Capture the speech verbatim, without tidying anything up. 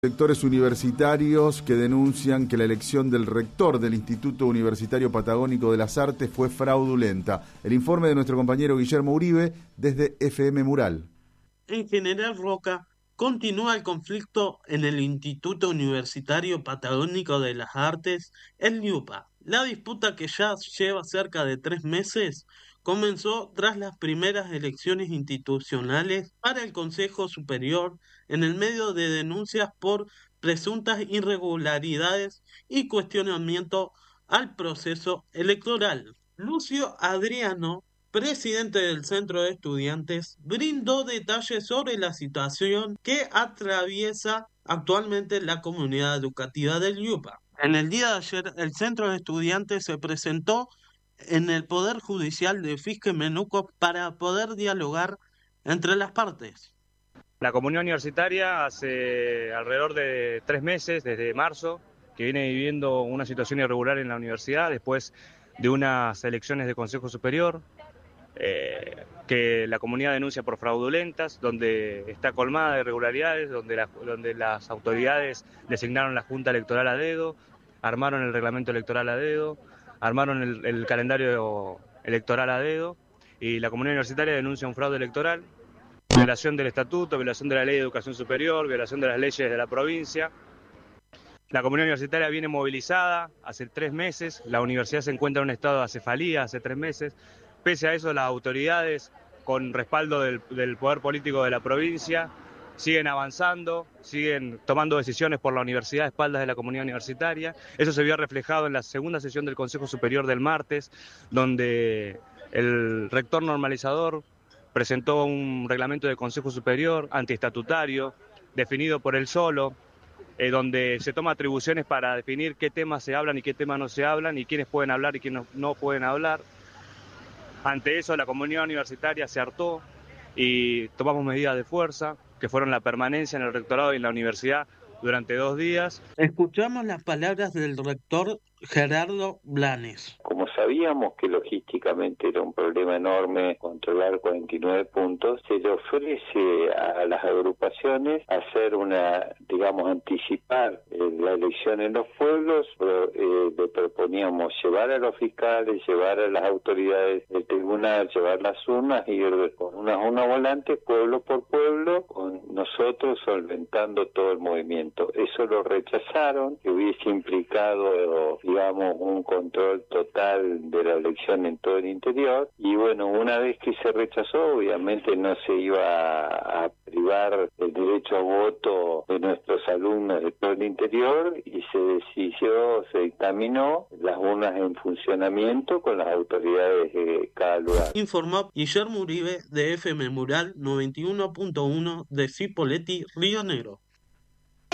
Sectores universitarios que denuncian que la elección del rector del Instituto Universitario Patagónico de las Artes fue fraudulenta. El informe de nuestro compañero Guillermo Uribe desde F M Mural. En General Roca continúa el conflicto en el Instituto Universitario Patagónico de las Artes, el IUPA. La disputa, que ya lleva cerca de tres meses, comenzó tras las primeras elecciones institucionales para el Consejo Superior, en el medio de denuncias por presuntas irregularidades y cuestionamiento al proceso electoral. Lucio Adriano, presidente del Centro de Estudiantes, brindó detalles sobre la situación que atraviesa actualmente la comunidad educativa del IUPA. En el día de ayer, el Centro de Estudiantes se presentó en el Poder Judicial de Fisque-Menuco para poder dialogar entre las partes. La comunidad universitaria hace alrededor de tres meses, desde marzo, que viene viviendo una situación irregular en la universidad después de unas elecciones de Consejo Superior, eh, que la comunidad denuncia por fraudulentas, donde está colmada de irregularidades, donde, la, donde las autoridades designaron la Junta Electoral a dedo, armaron el reglamento electoral a dedo, armaron el, el calendario electoral a dedo, y la comunidad universitaria denuncia un fraude electoral, violación del estatuto, violación de la ley de educación superior, violación de las leyes de la provincia. La comunidad universitaria viene movilizada hace tres meses, la universidad se encuentra en un estado de acefalía hace tres meses. Pese a eso, las autoridades, con respaldo del, del poder político de la provincia, siguen avanzando, siguen tomando decisiones por la universidad a espaldas de la comunidad universitaria. Eso se vio reflejado en la segunda sesión del Consejo Superior del martes, donde el rector normalizador presentó un reglamento de Consejo Superior antiestatutario, definido por él solo, eh, donde se toma atribuciones para definir qué temas se hablan y qué temas no se hablan, y quiénes pueden hablar y quiénes no pueden hablar. Ante eso, la comunidad universitaria se hartó y tomamos medidas de fuerza, que fueron la permanencia en el rectorado y en la universidad durante dos días. Escuchamos las palabras del rector Gerardo Blanes. Como sabíamos que logísticamente era un problema enorme controlar cuarenta y nueve puntos, se le ofrece a las agrupaciones hacer una, digamos, anticipar eh, la elección en los pueblos. Pero, eh, le proponíamos llevar a los fiscales, llevar a las autoridades del tribunal, llevar las urnas y ir con una, una volante pueblo por pueblo, con nosotros solventando todo el movimiento. Eso lo rechazaron, que hubiese implicado, digamos, un control total de la elección en todo el interior. Y bueno, una vez que se rechazó, obviamente no se iba a, a privar el derecho a voto de nuestros alumnos de todo el interior, y se decidió, se dictaminó las urnas en funcionamiento con las autoridades de cada lugar. Informó Guillermo Uribe de F M Mural noventa y uno punto uno de Cipolletti, Río Negro.